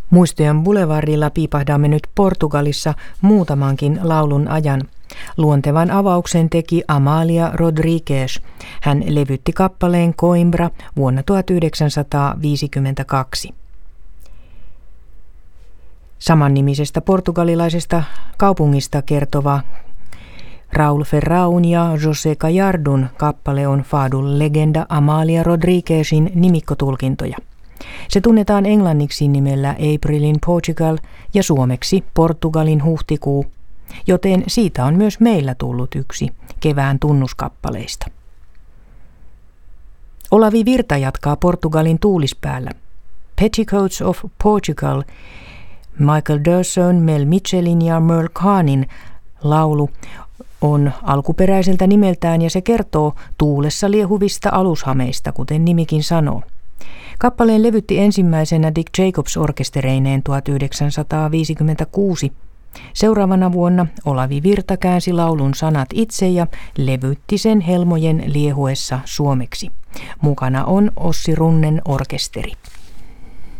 Muistojen boulevardilla piipahdamme nyt Portugalissa muutamankin laulun ajan. Luontevan avauksen teki Amália Rodrigues. Hän levytti kappaleen Coimbra vuonna 1952. Samannimisestä portugalilaisesta kaupungista kertova Raul Ferraun ja José Gallardón kappale on Fadun legenda Amália Rodriguesin nimikkotulkintoja. Se tunnetaan englanniksi nimellä April in Portugal ja suomeksi Portugalin huhtikuu, joten siitä on myös meillä tullut yksi kevään tunnuskappaleista. Olavi Virta jatkaa Portugalin tuulispäällä. Petticoats of Portugal, Michael Derson, Mel Mitchellin ja Merle Khanin laulu on alkuperäiseltä nimeltään ja se kertoo tuulessa liehuvista alushameista, kuten nimikin sanoo. Kappaleen levytti ensimmäisenä Dick Jacobs orkestereineen 1956. Seuraavana vuonna Olavi Virta käänsi laulun sanat itse ja levytti sen helmojen liehuessa suomeksi. Mukana on Ossi Runnen orkesteri.